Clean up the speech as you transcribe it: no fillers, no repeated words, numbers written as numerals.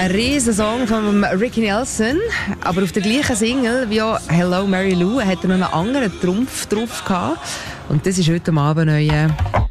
Ein riesen Song von Ricky Nelson. Aber auf der gleichen Single wie auch Hello Mary Lou hat er noch einen anderen Trumpf drauf gehabt. Und das ist heute Abend neu.